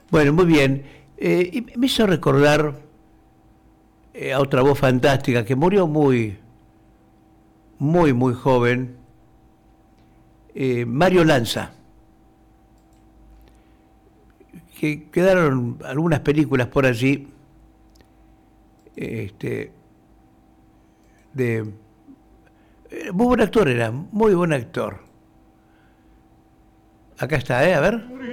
Bueno, muy bien. Y me hizo recordar a otra voz fantástica que murió muy joven, Mario Lanza, que quedaron algunas películas por allí, este, de muy buen actor era, muy buen actor. Acá está, a ver.